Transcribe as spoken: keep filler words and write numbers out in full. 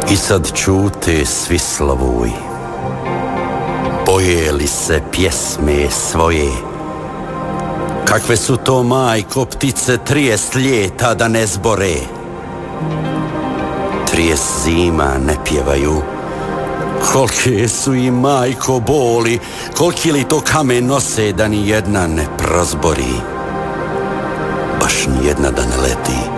I sad čute svi slavuj, pojeli se pjesme svoje. Kakve su to, majko, ptice trijest ljeta da ne zbore? Trijest zima ne pjevaju. Kolike su i, majko, boli, koliki li to kamen nose da ni jedna ne prozbori. Baš ni jedna da ne leti.